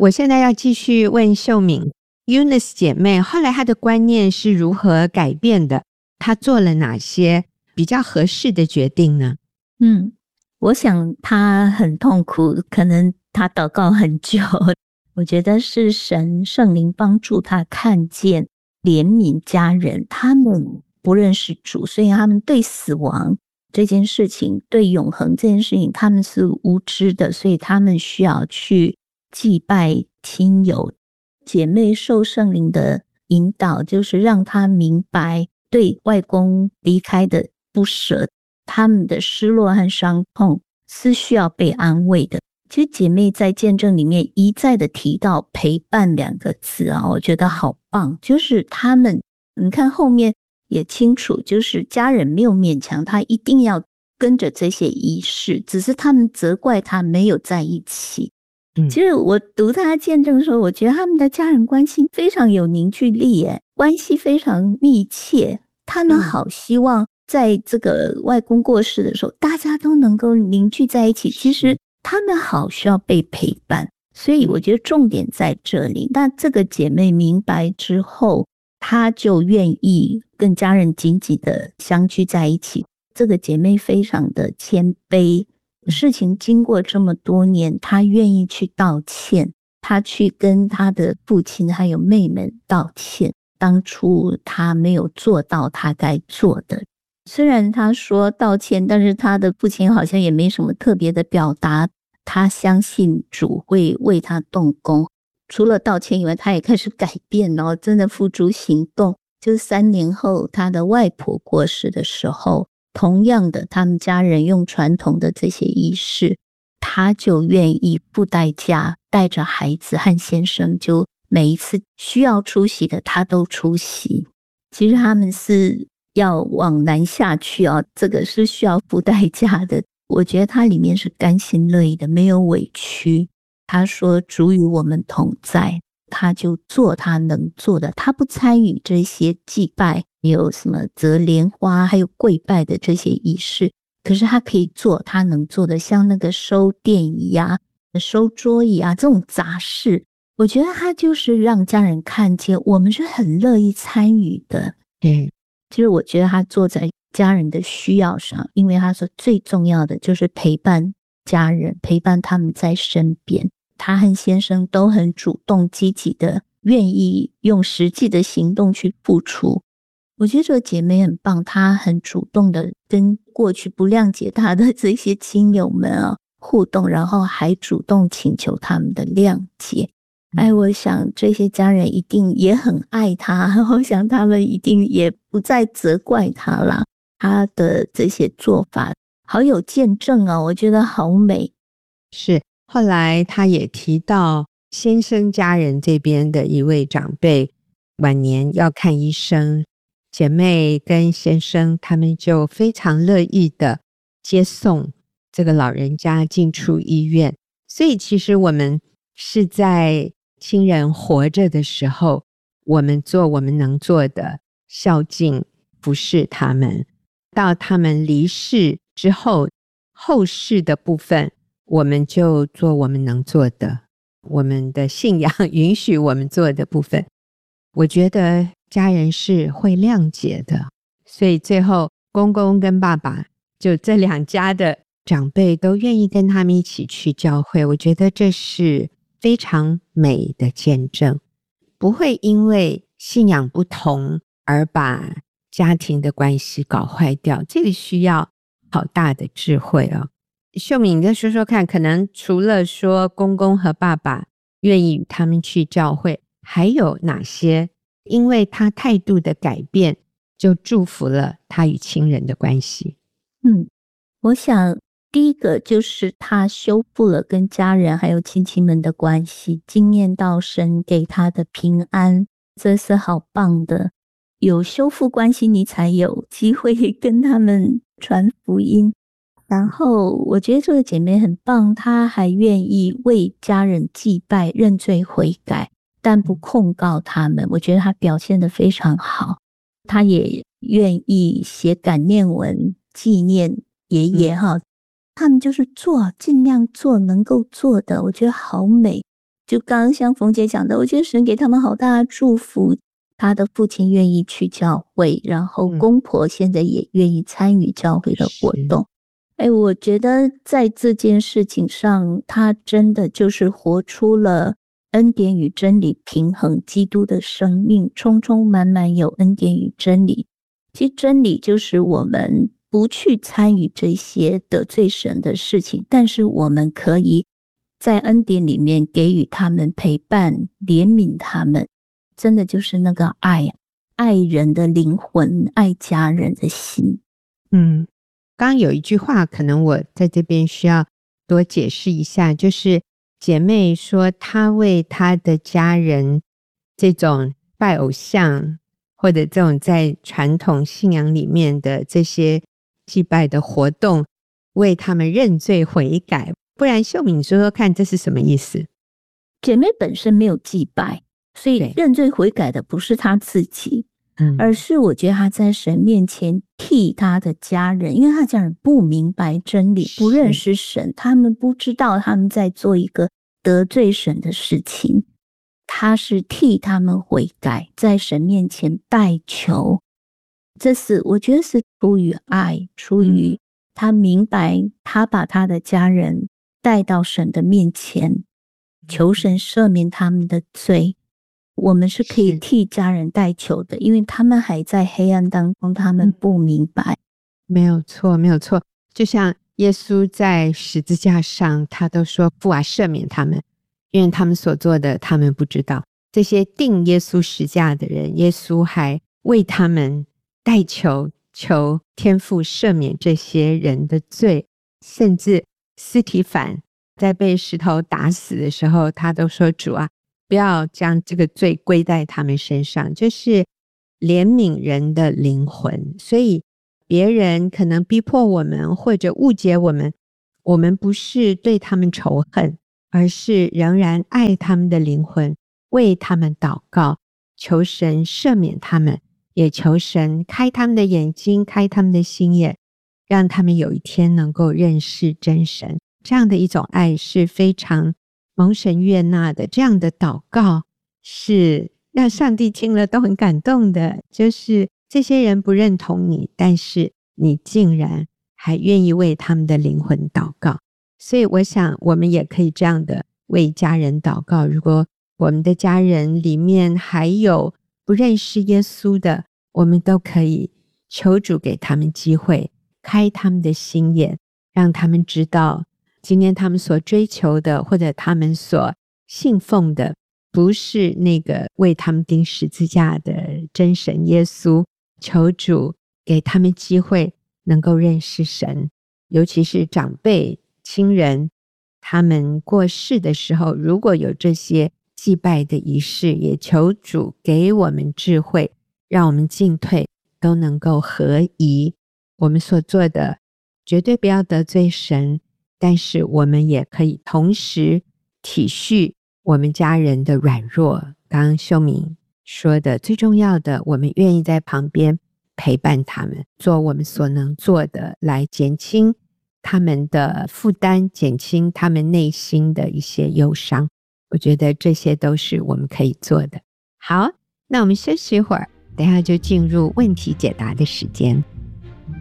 我现在要继续问秀敏 Eunice 姐妹，后来她的观念是如何改变的？她做了哪些比较合适的决定呢？ 我想她很痛苦，可能她祷告很久，我觉得是圣灵帮助她看见怜悯家人，他们不认识主，所以他们对死亡这件事情，对永恒这件事情他们是无知的，所以他们需要去祭拜亲友。姐妹受圣灵的引导，就是让她明白对外公离开的不舍，他们的失落和伤痛是需要被安慰的。其实姐妹在见证里面一再的提到陪伴2个字啊，我觉得好棒。就是他们，你看后面也清楚，就是家人没有勉强他一定要跟着这些仪式，只是他们责怪他没有在一起。其实我读他见证的时候，我觉得他们的家人关系非常有凝聚力耶，关系非常密切。他们好希望在这个外公过世的时候，大家都能够凝聚在一起。其实他们好需要被陪伴，所以我觉得重点在这里。那这个姐妹明白之后，她就愿意跟家人紧紧的相聚在一起。这个姐妹非常的谦卑，事情经过这么多年，她愿意去道歉，她去跟她的父亲还有妹妹道歉，当初她没有做到她该做的。虽然她说道歉，但是她的父亲好像也没什么特别的表达，她相信主会为她动工。除了道歉以外，她也开始改变哦，真的付诸行动。就是3年后她的外婆过世的时候，同样的他们家人用传统的这些仪式，她就愿意付代价带着孩子和先生，就每一次需要出席的她都出席。其实他们是要往南下去啊，这个是需要付代价的。我觉得他里面是甘心乐意的，没有委屈。他说主与我们同在，他就做他能做的，他不参与这些祭拜，有什么折莲花还有跪拜的这些仪式，可是他可以做他能做的，像那个收电椅啊、收桌椅啊这种杂事，我觉得他就是让家人看见我们是很乐意参与的。其实我觉得他做在家人的需要上，因为他说最重要的就是陪伴家人，陪伴他们在身边。他和先生都很主动积极的，愿意用实际的行动去付出。我觉得这个姐妹很棒，她很主动的跟过去不谅解她的这些亲友们啊互动，然后还主动请求他们的谅解。我想这些家人一定也很爱她，我想他们一定也不再责怪她啦。她的这些做法好有见证哦，我觉得好美。 是，后来她也提到先生家人这边的一位长辈晚年要看医生，姐妹跟先生他们就非常乐意的接送这个老人家进出医院。所以其实我们是在亲人活着的时候，我们做我们能做的，孝敬服侍他们，到他们离世之后，后事的部分我们就做我们能做的，我们的信仰允许我们做的部分，我觉得家人是会谅解的。所以最后公公跟爸爸就这2家的长辈都愿意跟他们一起去教会，我觉得这是非常美的见证，不会因为信仰不同而把家庭的关系搞坏掉，这个需要好大的智慧哦。秀敏，你再说说看，可能除了说公公和爸爸愿意与他们去教会，还有哪些因为他态度的改变就祝福了他与亲人的关系？ 我想第一个就是他修复了跟家人还有亲戚们的关系，经验到神给他的平安，这是好棒的。有修复关系，你才有机会跟他们传福音。然后我觉得这个姐妹很棒，她还愿意为家人祭拜、认罪悔改，但不控告他们，我觉得她表现得非常好。她也愿意写感念文纪念爷爷哈，他们就是做，尽量做能够做的，我觉得好美。 就刚刚像冯姐讲的，我觉得神给他们好大的祝福，他的父亲愿意去教会，然后公婆现在也愿意参与教会的活动。我觉得在这件事情上，他真的就是活出了恩典与真理平衡，基督的生命充充满满有恩典与真理。其实真理就是我们不去参与这些得罪神的事情，但是我们可以在恩典里面给予他们陪伴，怜悯他们，真的就是那个爱人的灵魂，爱家人的心。 刚刚有一句话可能我在这边需要多解释一下，就是姐妹说她为她的家人这种拜偶像或者这种在传统信仰里面的这些祭拜的活动，为他们认罪悔改。不然秀敏说说看这是什么意思？ 姐妹本身没有祭拜，所以认罪悔改的不是她自己，而是我觉得她在神面前替她的家人，因为她的家人不明白真理，不认识神，他们不知道他们在做一个得罪神的事情，她是替他们悔改，在神面前代求。这是我觉得是出于爱，出于她明白，她把她的家人带到神的面前，求神赦免他们的罪。我们是可以替家人代求的，因为他们还在黑暗当中，他们不明白。 没有错，没有错。就像耶稣在十字架上，他都说父啊，赦免他们，因为他们所做的他们不知道。这些定耶稣十字架的人，耶稣还为他们代求，求天父赦免这些人的罪。甚至司提反在被石头打死的时候，他都说主啊，不要将这个罪归在他们身上，就是怜悯人的灵魂。所以别人可能逼迫我们或者误解我们，我们不是对他们仇恨，而是仍然爱他们的灵魂，为他们祷告，求神赦免他们，也求神开他们的眼睛，开他们的心眼，让他们有一天能够认识真神。这样的一种爱是非常蒙神悦纳的，这样的祷告是让上帝听了都很感动的。就是这些人不认同你，但是你竟然还愿意为他们的灵魂祷告。所以我想我们也可以这样的为家人祷告。如果我们的家人里面还有不认识耶稣的，我们都可以求主给他们机会，开他们的心眼，让他们知道今天他们所追求的，或者他们所信奉的，不是那个为他们钉十字架的真神耶稣。求主给他们机会能够认识神，尤其是长辈亲人，他们过世的时候，如果有这些祭拜的仪式，也求主给我们智慧，让我们进退都能够合宜。我们所做的绝对不要得罪神，但是我们也可以同时体恤我们家人的软弱。刚刚秀敏说的最重要的，我们愿意在旁边陪伴他们，做我们所能做的，来减轻他们的负担，减轻他们内心的一些忧伤。我觉得这些都是我们可以做的。好，那我们休息一会儿，等一下就进入问题解答的时间。